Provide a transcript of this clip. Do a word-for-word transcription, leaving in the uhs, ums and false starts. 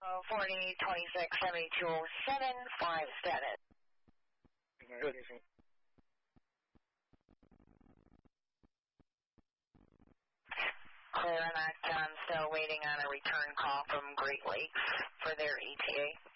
Uh, forty, twenty-six, seventy-two, oh seven, five status. Good. Clear on that. I'm still waiting on a return call from Great Lakes for their E T A.